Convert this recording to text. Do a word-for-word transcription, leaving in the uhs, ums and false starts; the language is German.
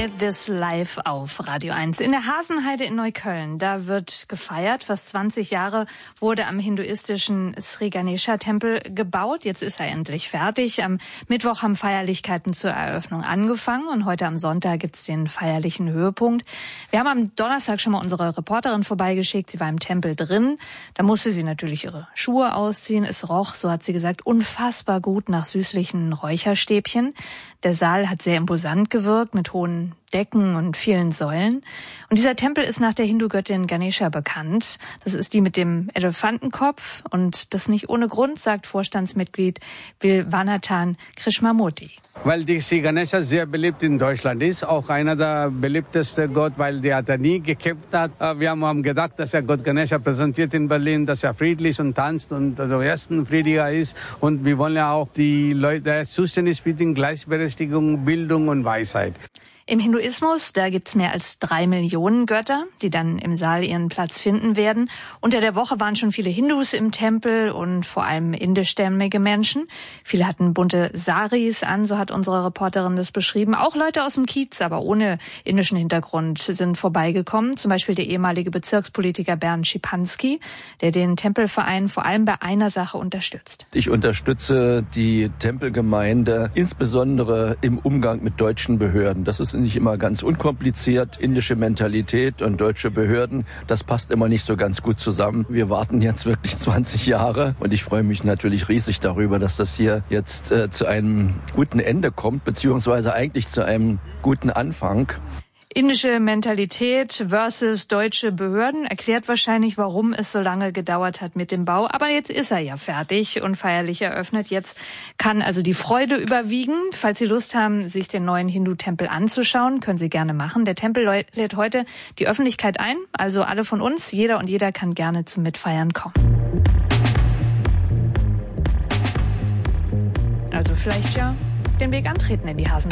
Made This Live auf Radio eins. In der Hasenheide in Neukölln, da wird gefeiert. Fast zwanzig Jahre wurde am hinduistischen Sri Ganesha Tempel gebaut. Jetzt ist er endlich fertig. Am Mittwoch haben Feierlichkeiten zur Eröffnung angefangen und heute am Sonntag gibt's den feierlichen Höhepunkt. Wir haben am Donnerstag schon mal unsere Reporterin vorbeigeschickt. Sie war im Tempel drin. Da musste sie natürlich ihre Schuhe ausziehen. Es roch, so hat sie gesagt, unfassbar gut nach süßlichen Räucherstäbchen. Der Saal hat sehr imposant gewirkt mit hohen Decken und vielen Säulen. Und dieser Tempel ist nach der Hindu-Göttin Ganesha bekannt. Das ist die mit dem Elefantenkopf. Und das nicht ohne Grund, sagt Vorstandsmitglied Vilvanathan Krishnamurti. Weil die Sri Ganesha sehr beliebt in Deutschland ist, auch einer der beliebtesten Gott, weil der da nie gekämpft hat. Wir haben gedacht, dass er Gott Ganesha präsentiert in Berlin, dass er friedlich und tanzt und also ersten friedlicher ist. Und wir wollen ja auch die Leute, der zuständig ist für die Gleichberechtigung, Bildung und Weisheit. Im Hinduismus, da gibt's mehr als drei Millionen Götter, die dann im Saal ihren Platz finden werden. Unter der Woche waren schon viele Hindus im Tempel und vor allem indischstämmige Menschen. Viele hatten bunte Saris an, so hat unsere Reporterin das beschrieben. Auch Leute aus dem Kiez, aber ohne indischen Hintergrund, sind vorbeigekommen. Zum Beispiel der ehemalige Bezirkspolitiker Bernd Schipanski, der den Tempelverein vor allem bei einer Sache unterstützt. Ich unterstütze die Tempelgemeinde insbesondere im Umgang mit deutschen Behörden. Das ist nicht immer ganz unkompliziert. Indische Mentalität und deutsche Behörden, das passt immer nicht so ganz gut zusammen. Wir warten jetzt wirklich zwanzig Jahre und ich freue mich natürlich riesig darüber, dass das hier jetzt äh, zu einem guten Ende kommt, beziehungsweise eigentlich zu einem guten Anfang. Indische Mentalität versus deutsche Behörden erklärt wahrscheinlich, warum es so lange gedauert hat mit dem Bau. Aber jetzt ist er ja fertig und feierlich eröffnet. Jetzt kann also die Freude überwiegen. Falls Sie Lust haben, sich den neuen Hindu-Tempel anzuschauen, können Sie gerne machen. Der Tempel lädt heute die Öffentlichkeit ein, also alle von uns. Jeder und jeder kann gerne zum Mitfeiern kommen. Also vielleicht ja den Weg antreten in die Hasenheide.